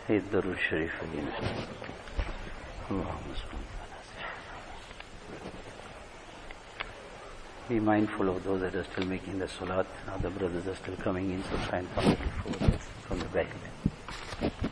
Say Darul Sharif again. Be mindful of those that are still making the salat. Other brothers are still coming in, so try and come a little forward from the back.